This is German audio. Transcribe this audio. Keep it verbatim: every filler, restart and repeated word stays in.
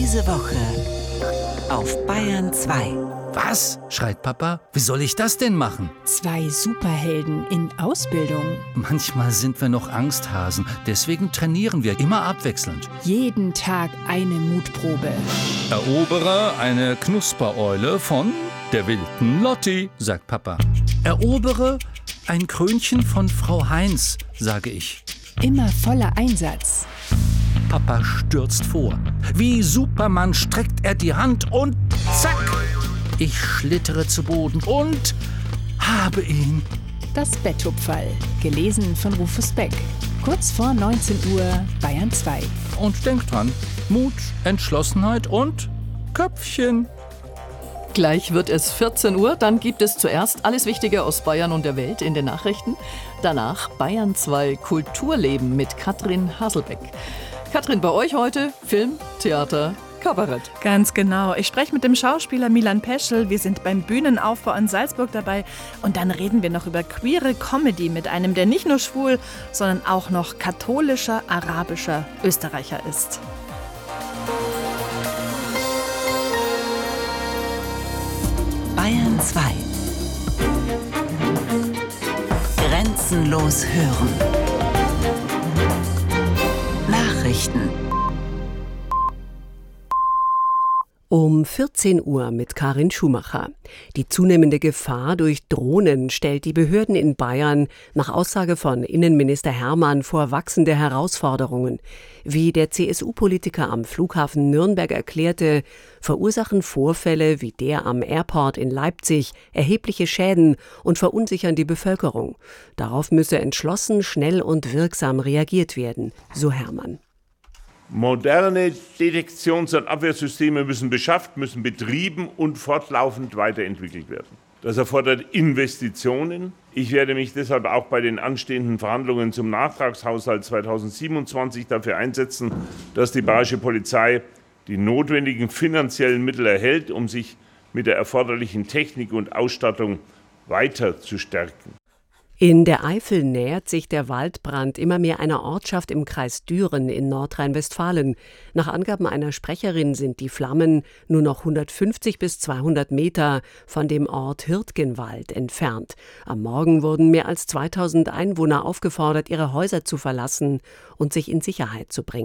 Diese Woche auf Bayern zwei. Was? Schreit Papa. Wie soll ich das denn machen? Zwei Superhelden in Ausbildung. Manchmal sind wir noch Angsthasen. Deswegen trainieren wir immer abwechselnd. Jeden Tag eine Mutprobe. Erobere eine Knuspereule von der wilden Lotti, sagt Papa. Erobere ein Krönchen von Frau Heinz, sage ich. Immer voller Einsatz. Papa stürzt vor. Wie Superman streckt er die Hand und zack! Ich schlittere zu Boden und habe ihn. Das Betthupferl, gelesen von Rufus Beck. Kurz vor neunzehn Uhr, Bayern zwei. Und denkt dran, Mut, Entschlossenheit und Köpfchen. Gleich wird es vierzehn Uhr, dann gibt es zuerst alles Wichtige aus Bayern und der Welt in den Nachrichten. Danach Bayern zwei Kulturleben mit Katrin Haselbeck. Katrin, bei euch heute Film, Theater, Kabarett. Ganz genau. Ich spreche mit dem Schauspieler Milan Peschel. Wir sind beim Bühnenaufbau in Salzburg dabei. Und dann reden wir noch über queere Comedy mit einem, der nicht nur schwul, sondern auch noch katholischer, arabischer Österreicher ist. Bayern zwei. Grenzenlos hören. Nachrichten. Um vierzehn Uhr mit Karin Schumacher. Die zunehmende Gefahr durch Drohnen stellt die Behörden in Bayern nach Aussage von Innenminister Hermann vor wachsende Herausforderungen. Wie der C S U-Politiker am Flughafen Nürnberg erklärte, verursachen Vorfälle wie der am Airport in Leipzig erhebliche Schäden und verunsichern die Bevölkerung. Darauf müsse entschlossen, schnell und wirksam reagiert werden, so Hermann. Moderne Detektions- und Abwehrsysteme müssen beschafft, müssen betrieben und fortlaufend weiterentwickelt werden. Das erfordert Investitionen. Ich werde mich deshalb auch bei den anstehenden Verhandlungen zum Nachtragshaushalt zweitausendsiebenundzwanzig dafür einsetzen, dass die Bayerische Polizei die notwendigen finanziellen Mittel erhält, um sich mit der erforderlichen Technik und Ausstattung weiter zu stärken. In der Eifel nähert sich der Waldbrand immer mehr einer Ortschaft im Kreis Düren in Nordrhein-Westfalen. Nach Angaben einer Sprecherin sind die Flammen nur noch hundertfünfzig bis zweihundert Meter von dem Ort Hirtgenwald entfernt. Am Morgen wurden mehr als zweitausend Einwohner aufgefordert, ihre Häuser zu verlassen und sich in Sicherheit zu bringen.